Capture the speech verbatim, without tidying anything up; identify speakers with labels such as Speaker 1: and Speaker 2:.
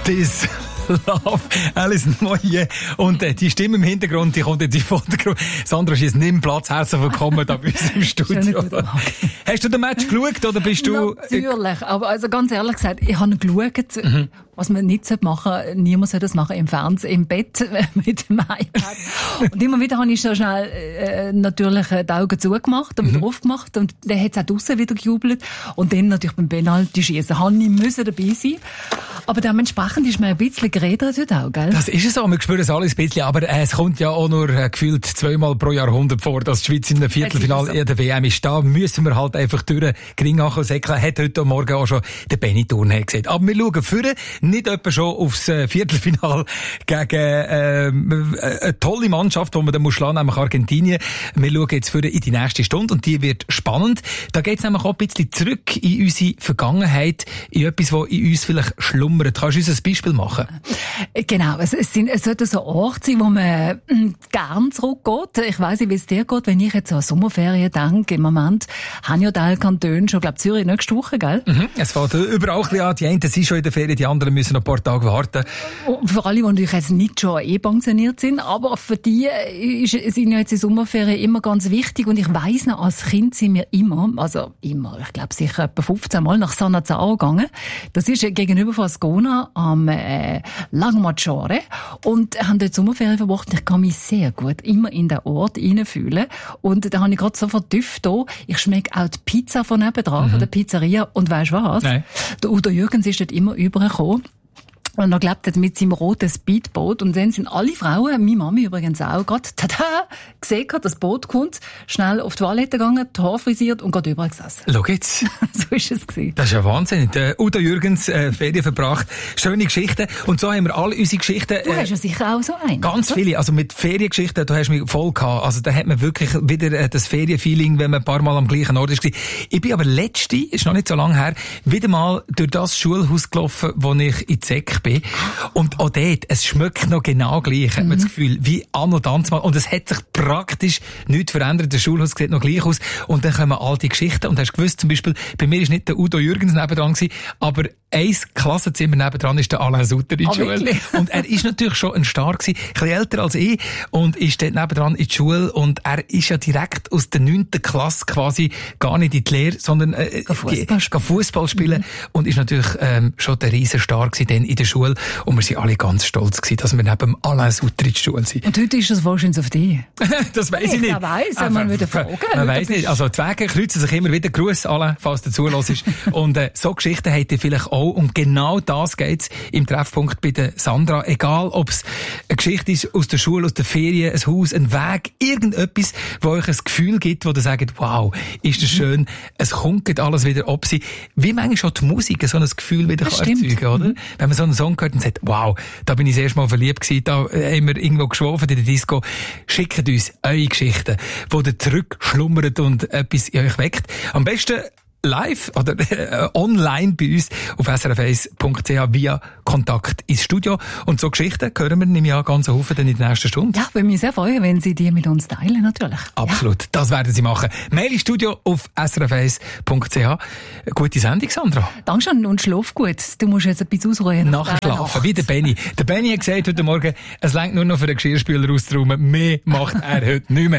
Speaker 1: This Love, Alison Moyet. Und äh, die Stimme im Hintergrund, die kommt jetzt im Vordergrund. Sandra Schiess, nimm Platz, herzlich willkommen da bei uns im Studio. Hast du den Match geschaut oder bist du...
Speaker 2: Natürlich, aber also ganz ehrlich gesagt, ich habe geschaut, mhm. was man nicht machen sollte. Niemand soll das machen im Fernsehen, im Bett mit dem iPad. Und immer wieder habe ich so schnell äh, natürlich die Augen zugemacht und wieder mhm. aufgemacht und dann hat es auch draussen wieder gejubelt. Und dann natürlich beim Penalty-Schießen habe ich müssen dabei sein. Aber dementsprechend ist mir ein bisschen geredet heute auch, gell?
Speaker 1: Das ist es so, wir spüren es alles ein bisschen, aber äh, es kommt ja auch nur äh, gefühlt zweimal pro Jahrhundert vor, dass die Schweiz in einem Viertelfinale in der W M ist. Da müssen wir halt einfach durch. Gringachel Säckle hat heute Morgen auch schon den Benny-Turnier gesehen. Aber wir schauen vorne, nicht etwa schon aufs äh, Viertelfinale gegen äh, eine tolle Mannschaft, die man dann muss schlagen, nämlich Argentinien. Wir schauen jetzt vorne in die nächste Stunde und die wird spannend. Da geht es nämlich auch ein bisschen zurück in unsere Vergangenheit, in etwas, was in uns vielleicht schlummert. Kannst du uns ein Beispiel machen?
Speaker 2: Genau, es, es, sind, es sollte so Orte sein, wo man äh, gern zurückgeht. Ich weiss nicht, wie es dir geht, wenn ich jetzt an Sommerferien denke. Im Moment haben ja Teil Kantone schon, glaube Zürich nächste Woche, gell? Mhm,
Speaker 1: es fällt überall ein bisschen an. Die einen sind schon in der Ferien, die anderen müssen noch ein paar Tage warten.
Speaker 2: Und für alle, die natürlich jetzt nicht schon eh pensioniert sind, aber für die ist, sind ja jetzt die Sommerferien immer ganz wichtig. Und ich weiss noch, als Kind sind wir immer, also immer, ich glaube sicher etwa fünfzehn Mal nach Sannazaro gegangen. Das ist gegenüber von Ascona am äh, Lago Maggiore und haben dort Sommerferien verbracht. Ich kann mich sehr gut immer in den Ort hineinfühlen. Und da habe ich gerade so verdüfft da. Ich schmecke auch die Pizza von nebenan, mhm. von der Pizzeria. Und weisst du was? Nein. Der Udo Jürgens ist dort immer übergekommen. Und er gelebt hat mit seinem roten Speedboot. Und dann sind alle Frauen, meine Mami übrigens auch, gerade, tada, gesehen hat, das Boot kommt, schnell auf die Toilette gegangen, die Haare frisiert und gerade überall gesessen.
Speaker 1: Schau jetzt.
Speaker 2: So ist es gewesen.
Speaker 1: Das ist ja Wahnsinn. Der Udo Jürgens, äh, Ferien verbracht. Schöne Geschichten. Und so haben wir alle unsere Geschichten.
Speaker 2: Du äh, hast ja sicher auch so einen.
Speaker 1: Ganz oder? Viele. Also mit Feriengeschichten, du hast mich voll gehabt. Also da hat man wirklich wieder äh, das Ferienfeeling, wenn man ein paar Mal am gleichen Ort ist. Ich bin aber letzte, ist noch nicht so lange her, wieder mal durch das Schulhaus gelaufen, wo ich in Zeck bin. Und auch dort, es schmeckt noch genau gleich, hat man mhm. das Gefühl, wie anno dazumal. Und es hat sich praktisch nichts verändert. Das Schulhaus sieht noch gleich aus. Und dann kommen all die Geschichten. Und hast gewusst, zum Beispiel, bei mir ist nicht der Udo Jürgens nebendran gewesen, aber ein Klassenzimmer nebendran ist der Alain Sutter in die Schule. Wirklich? Und er ist natürlich schon ein Star gewesen, ein bisschen älter als ich, und ist dort nebendran in die Schule. Und er ist ja direkt aus der neunten Klasse quasi gar nicht in die Lehre, sondern äh, Fußball spielen. Mhm. Und ist natürlich ähm, schon der Riesenstar gewesen dann in der Schule. Und wir sind alle ganz stolz gewesen, dass wir neben Alain Sutter in die Schule sind.
Speaker 2: Und heute ist das wahrscheinlich auf dich.
Speaker 1: Das weiss ich, ich nicht.
Speaker 2: Ich weiss, wenn man wieder fragen.
Speaker 1: Man weiss nicht. Also die Wege kreuzen sich immer wieder. Gruß Alain, falls du zuhörst. Und äh, so Geschichten habt ihr vielleicht auch. Und genau das geht's im Treffpunkt bei der Sandra. Egal, ob es eine Geschichte ist aus der Schule, aus der Ferien, ein Haus, ein Weg, irgendetwas, wo euch ein Gefühl gibt, wo ihr sagt, wow, ist das schön, es kommt alles wieder ab sie. Wie manchmal schon die Musik so ein Gefühl wieder kann erzeugen, oder? Mhm. Wenn man so einen Song hört und sagt, wow, da bin ich das erste Mal verliebt gewesen, da haben wir irgendwo geschwofen in der Disco. Schickt uns eure Geschichten, wo ihr zurückschlummert und etwas in euch weckt. Am besten live oder äh, online bei uns auf s r f eins punkt c h via Kontakt ins Studio. Und so Geschichten hören wir nämlich ja ganz offen dann in der nächsten Stunde.
Speaker 2: Ja, würde mich sehr freuen, wenn Sie die mit uns teilen, natürlich.
Speaker 1: Absolut, ja. Das werden Sie machen. Mail ins Studio auf s r f eins punkt c h. Gute Sendung, Sandra.
Speaker 2: Dankeschön und schlaf gut. Du musst jetzt ein bisschen ausruhen.
Speaker 1: Nachher schlafen, wie der Benny. Der Benny hat gesagt heute Morgen, es reicht nur noch für den Geschirrspüler auszuräumen. Mehr macht er heute nicht mehr.